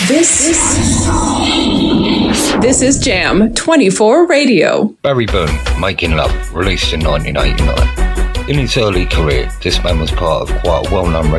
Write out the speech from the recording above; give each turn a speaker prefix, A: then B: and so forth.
A: This is Jam 24 Radio.
B: Barry Boone, Making Love, released in 1989. In his early career, this man was part of quite a well-known